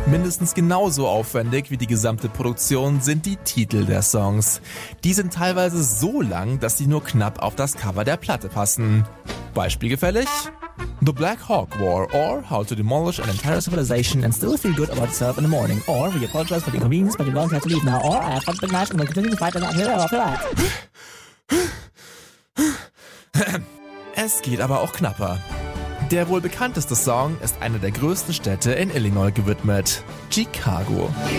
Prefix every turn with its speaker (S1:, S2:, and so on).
S1: Mindestens genauso aufwendig wie die gesamte Produktion sind die Titel der Songs. Die sind teilweise so lang, dass sie nur knapp auf das Cover der Platte passen. Beispielgefällig? The Black Hawk War or How to Demolish an Entire Civilization and Still Feel Good About Yourself in the Morning or We Apologize for the Inconvenience but you don't have to leave now or I have fun big night and we'll continue to fight and Es geht aber auch knapper. Der wohl bekannteste Song ist einer der größten Städte in Illinois gewidmet: Chicago.